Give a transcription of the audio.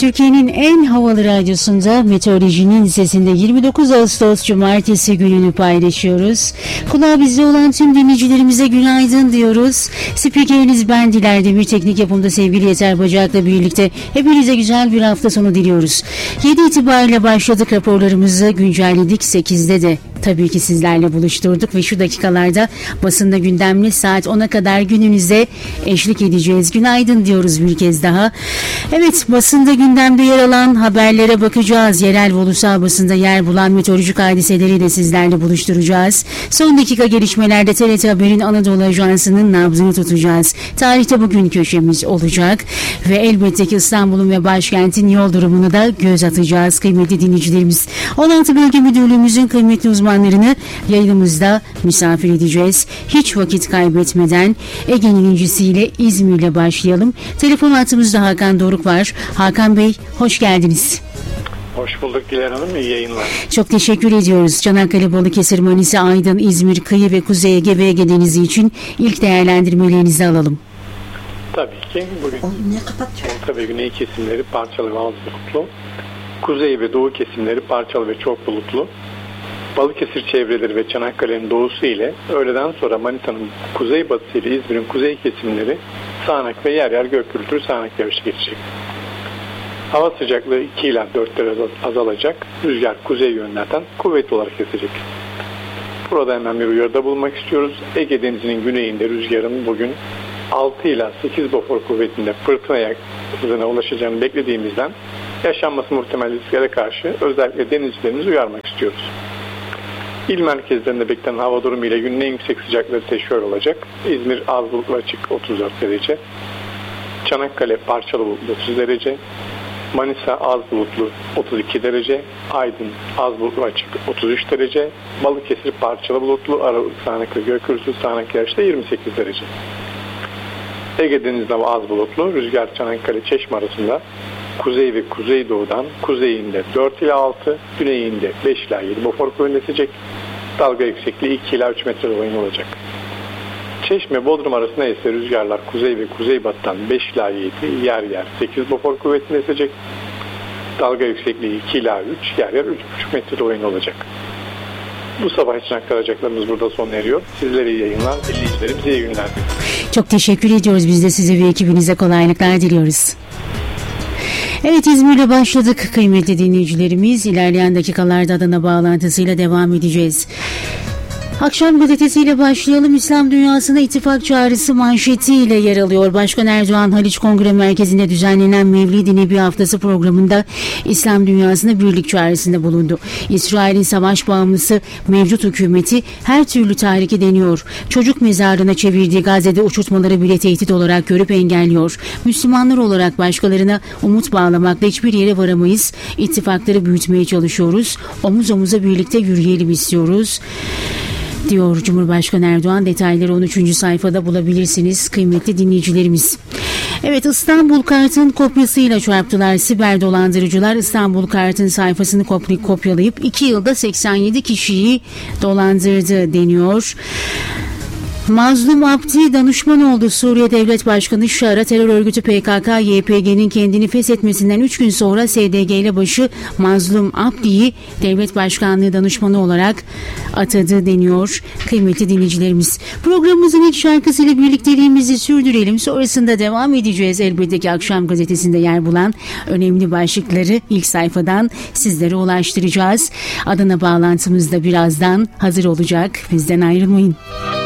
Türkiye'nin en havalı radyosunda Meteorolojinin Sesi'nde 29 Ağustos Cumartesi gününü paylaşıyoruz. Kulağı bizde olan tüm dinleyicilerimize günaydın diyoruz. Spikeriniz ben Diler Demir, teknik yapımda sevgili Yeter Bacak'la birlikte hepinize güzel bir hafta sonu diliyoruz. 7 itibariyle başladık, raporlarımızı güncelledik. 8'de de tabii ki sizlerle buluşturduk ve şu dakikalarda basında gündemli saat 10'a kadar gününüze eşlik edeceğiz. Günaydın diyoruz bir kez daha. Evet, basında gündemde yer alan haberlere bakacağız. Yerel ve ulusal basında yer bulan meteorolojik hadiseleri de sizlerle buluşturacağız. Son dakika gelişmelerde TRT Haber'in Anadolu Ajansı'nın nabzını tutacağız. Tarihte bugün köşemiz olacak ve elbette ki İstanbul'un ve başkentin yol durumunu da göz atacağız kıymetli dinleyicilerimiz. 16 Bölge Müdürlüğümüzün kıymetli uzmanlarını yayınımızda misafir edeceğiz. Hiç vakit kaybetmeden Ege'nin incisiyle İzmir'le başlayalım. Telefon hattımızda Hakan Doruk var. Hakan Bey, hoş geldiniz. Hoş bulduk Dilan Hanım, iyi yayınlar. Çok teşekkür ediyoruz. Çanakkale, Balıkesir, Manisa, Aydın, İzmir, Kıyı ve Kuzey Ege ve Ege Denizi için ilk değerlendirmelerinizi alalım. Tabii ki. Bugün Orta ve Güney kesimleri parçalı ve az bulutlu. Kuzey ve Doğu kesimleri parçalı ve çok bulutlu. Balıkesir çevreleri ve Çanakkale'nin doğusu ile öğleden sonra Manisa'nın kuzeybatısı ile İzmir'in kuzey kesimleri sağanak ve yer yer gök gürültülü sağanak yağış geçecek. Hava sıcaklığı 2 ila 4 derece azalacak. Rüzgar kuzey yönlerden kuvvetli olarak esecek. Burada hemen bir uyarıda bulunmak istiyoruz. Ege Denizi'nin güneyinde rüzgarın bugün 6 ila 8 bofor kuvvetinde fırtına hızına ulaşacağını beklediğimizden yaşanması muhtemel risklere karşı özellikle denizcilerimizi uyarmak istiyoruz. İl merkezlerinde beklenen hava durumu ile günün en yüksek sıcaklığı ise şöyle olacak. İzmir az bulutlu açık 34 derece. Çanakkale parçalı bulutlu 30 derece. Manisa az bulutlu 32 derece. Aydın az bulutlu açık 33 derece. Balıkesir parçalı bulutlu aralık sağanak ve gök gürültülü sağanak yağışta 28 derece. Ege Denizi'nde az bulutlu. Rüzgar Çanakkale Çeşme arasında kuzey ve kuzeydoğudan kuzeyinde 4 ila 6, güneyinde 5 ila 7 bofor kuvvetinde esecek. Dalga yüksekliği 2 ila 3 metre boyunca olacak. Çeşme Bodrum arasında ise rüzgarlar kuzey ve kuzeybatıdan 5 ila 7, yer yer 8 bofor kuvvetinde esecek. Dalga yüksekliği 2 ila 3, yer yer 3,5 metre boyunca olacak. Bu sabah için aktaracaklarımız burada sona eriyor. Sizlere iyi yayınlar, dinleyicilerimize iyi günler. Çok teşekkür ediyoruz. Biz de size ve ekibinize kolaylıklar diliyoruz. Evet, İzmir'le başladık kıymetli dinleyicilerimiz. İlerleyen dakikalarda Adana bağlantısıyla devam edeceğiz. Akşam gazetesiyle başlayalım. İslam dünyasına ittifak çağrısı manşetiyle yer alıyor. Başkan Erdoğan, Haliç Kongre Merkezi'nde düzenlenen Mevlid-i Nebi Haftası programında İslam dünyasına birlik çağrısında bulundu. İsrail'in savaş bağımlısı mevcut hükümeti her türlü tahriki deniyor. Çocuk mezarlığına çevirdiği Gazze'de uçurtmaları bile tehdit olarak görüp engelliyor. Müslümanlar olarak başkalarına umut bağlamakla hiçbir yere varamayız. İttifakları büyütmeye çalışıyoruz. Omuz omuza birlikte yürüyelim istiyoruz, diyor Cumhurbaşkanı Erdoğan. Detayları 13. sayfada bulabilirsiniz kıymetli dinleyicilerimiz. Evet, İstanbul Kart'ın kopyasıyla çarptılar. Siber dolandırıcılar İstanbul Kart'ın sayfasını kopyalayıp 2 yılda 87 kişiyi dolandırdı deniyor. Mazlum Abdi danışman oldu. Suriye Devlet Başkanı Şar'a terör örgütü PKK-YPG'nin kendini feshetmesinden 3 gün sonra SDG ile başı Mazlum Abdi'yi devlet başkanlığı danışmanı olarak atadı deniyor kıymetli dinleyicilerimiz. Programımızın ilk şarkısıyla birlikteliğimizi sürdürelim. Sonrasında devam edeceğiz. Elbette ki akşam gazetesinde yer bulan önemli başlıkları ilk sayfadan sizlere ulaştıracağız. Adana bağlantımız da birazdan hazır olacak. Bizden ayrılmayın.